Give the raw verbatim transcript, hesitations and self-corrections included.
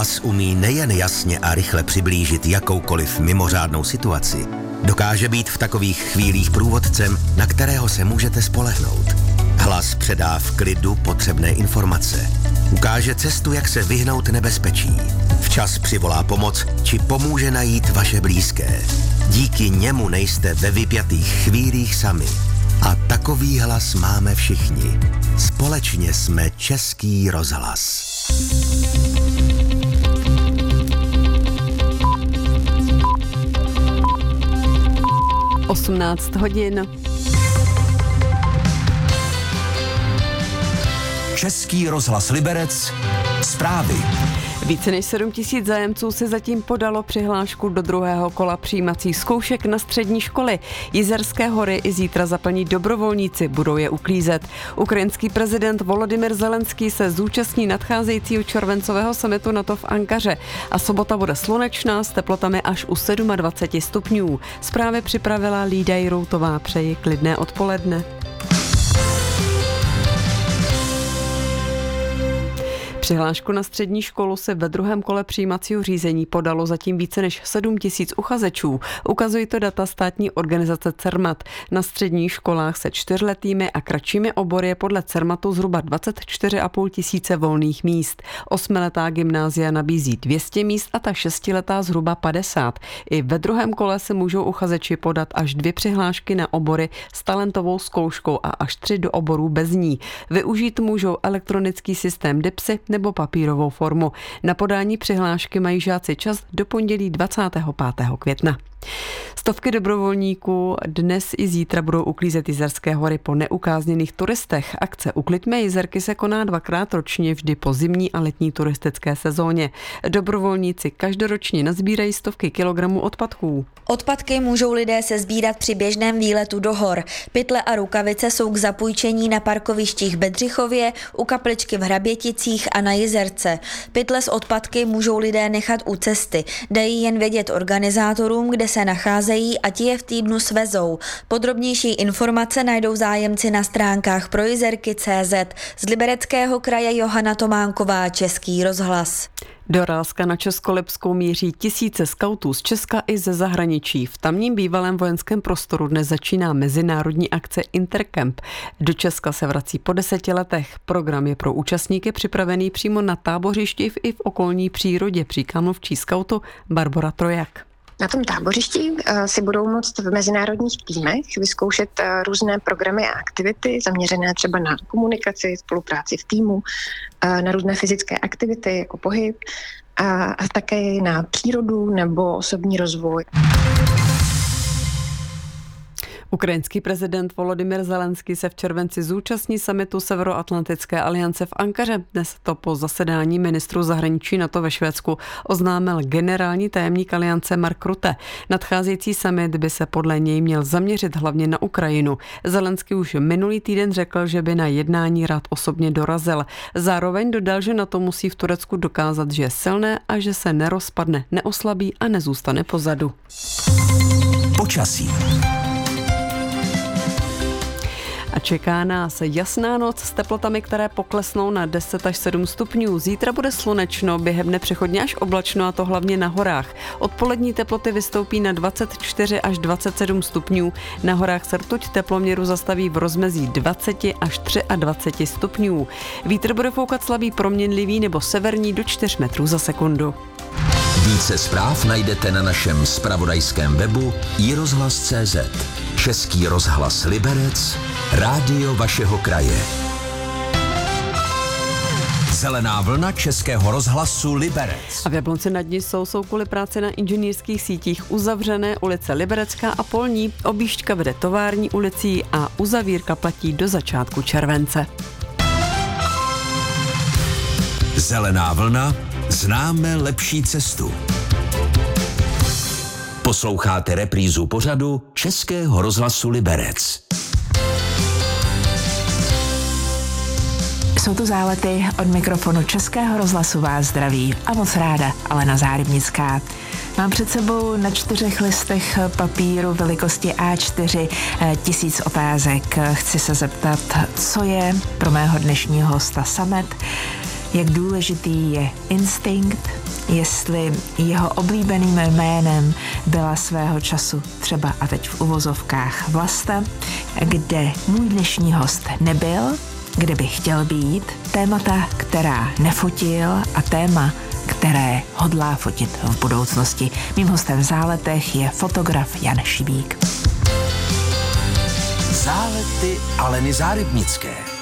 Hlas umí nejen jasně a rychle přiblížit jakoukoliv mimořádnou situaci, dokáže být v takových chvílích průvodcem, na kterého se můžete spolehnout. Hlas předá v klidu potřebné informace. Ukáže cestu, jak se vyhnout nebezpečí. Včas přivolá pomoc, či pomůže najít vaše blízké. Díky němu nejste ve vypjatých chvílích sami. A takový hlas máme všichni. Společně jsme Český rozhlas. osmnáct hodin. Český rozhlas Liberec. Zprávy. Více než sedm tisíc zájemců si zatím podalo přihlášku do druhého kola přijímacích zkoušek na střední školy. Jizerské hory i zítra zaplní dobrovolníci, budou je uklízet. Ukrajinský prezident Volodymyr Zelenský se zúčastní nadcházejícího červencového summitu NATO v Ankaře a sobota bude slunečná s teplotami až u dvacet sedm stupňů. Zprávy připravila Lída Jiroutová. Přeji klidné odpoledne. Přihlášku na střední školu se ve druhém kole přijímacího řízení podalo zatím více než sedm tisíc uchazečů. Ukazují to data státní organizace Cermat. Na středních školách se čtyřletými a kratšími obory je podle Cermatu zhruba dvacet čtyři a půl tisíce volných míst. Osmiletá gymnázia nabízí dvě stě míst a ta šestiletá zhruba padesát. I ve druhém kole se můžou uchazeči podat až dvě přihlášky na obory s talentovou zkouškou a až tři do oborů bez ní. Využít můžou elektronický systém DIPSy nebo papírovou formu. Na podání přihlášky mají žáci čas do pondělí dvacátého pátého května. Stovky dobrovolníků dnes i zítra budou uklízet Jizerské hory po neukázněných turistech. Akce Ukliďme Jizerky se koná dvakrát ročně, vždy po zimní a letní turistické sezóně. Dobrovolníci každoročně nazbírají stovky kilogramů odpadků. Odpadky můžou lidé sesbírat při běžném výletu do hor. Pytle a rukavice jsou k zapůjčení na parkovištích v Bedřichově, u kapličky v Hraběticích a na Jizerce. Pytle s odpadky můžou lidé nechat u cesty. Dají jen vědět organizátorům, kde se nacházejí a ti je v týdnu svezou. Podrobnější informace najdou zájemci na stránkách projizerky tečka cé zet. Z Libereckého kraje Johana Tománková, Český rozhlas. Dorazka na Českolipskou míří tisíce skautů z Česka i ze zahraničí. V tamním bývalém vojenském prostoru dnes začíná mezinárodní akce Intercamp. Do Česka se vrací po deseti letech. Program je pro účastníky připravený přímo na tábořišti i v okolní přírodě, říká mluvčí skautu Barbora Trojak. Na tom tábořišti si budou moct v mezinárodních týmech vyzkoušet různé programy a aktivity zaměřené třeba na komunikaci, spolupráci v týmu, na různé fyzické aktivity jako pohyb a také na přírodu nebo osobní rozvoj. Ukrajinský prezident Volodymyr Zelenský se v červenci zúčastní summitu Severoatlantické aliance v Ankaře. Dnes to po zasedání ministrů zahraničí NATO ve Švédsku oznámil generální tajemník aliance Mark Rutte. Nadcházející summit by se podle něj měl zaměřit hlavně na Ukrajinu. Zelenský už minulý týden řekl, že by na jednání rád osobně dorazil. Zároveň dodal, že NATO musí v Turecku dokázat, že je silné a že se nerozpadne, neoslabí a nezůstane pozadu. Počasí. A čeká nás jasná noc s teplotami, které poklesnou na deset až sedm stupňů. Zítra bude slunečno, během dne přechodně až oblačno, a to hlavně na horách. Odpolední teploty vystoupí na dvacet čtyři až dvacet sedm stupňů. Na horách se rtuť teploměru zastaví v rozmezí dvacet až dvacet tři stupňů. Vítr bude foukat slabý proměnlivý nebo severní do čtyř metrů za sekundu. Více zpráv najdete na našem zpravodajském webu i rozhlas tečka cé zet. Český rozhlas Liberec, rádio vašeho kraje. Zelená vlna Českého rozhlasu Liberec. A v Jablonci nad Nisou jsou kvůli práci na inženýrských sítích uzavřené ulice Liberecká a Polní. Objížďka vede Tovární ulicí a uzavírka platí do začátku července. Zelená vlna, známe lepší cestu. Posloucháte reprízu pořadu Českého rozhlasu Liberec. Jsou tu Zálety, od mikrofonu Českého rozhlasu vás zdraví a moc ráda Alena Zárybnická. Mám před sebou na čtyřech listech papíru velikosti á čtyři tisíc otázek. Chci se zeptat, co je pro mého dnešního hosta summit, jak důležitý je instinkt, jestli jeho oblíbeným jménem byla svého času třeba a teď v uvozovkách Vlasta, kde můj dnešní host nebyl, kde by chtěl být, témata, která nefotil a téma, které hodlá fotit v budoucnosti. Mým hostem v Záletech je fotograf Jan Šibík. Zálety Aleny Zárybnické.